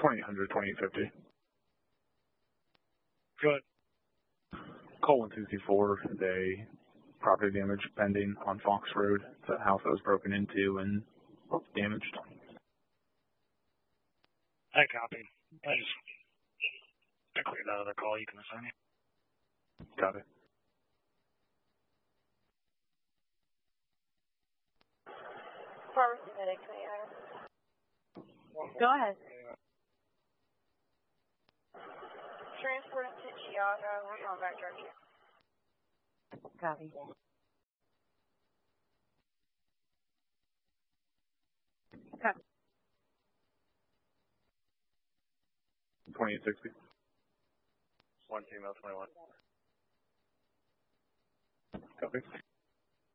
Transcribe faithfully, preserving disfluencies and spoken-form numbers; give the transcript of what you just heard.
twenty-eight hundred, twenty-eight fifty. Good. Call one two two four, a property damage pending on Fox Road. It's a house that was broken into and damaged. I copy. I just I cleared that other call you can assign me. Got it. Pharmacy medic, may I? Go ahead. Transport to Chiaga, we're going back direction. Copy. Copy. twenty-eight sixty. One female, twenty-one. Copy.